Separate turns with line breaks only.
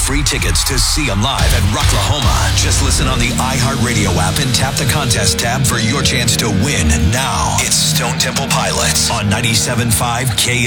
free tickets to see them live at Rocklahoma. Just listen on the iHeartRadio app and tap the contest tab for your chance to win now. It's Stone Temple Pilots on 97.5 K.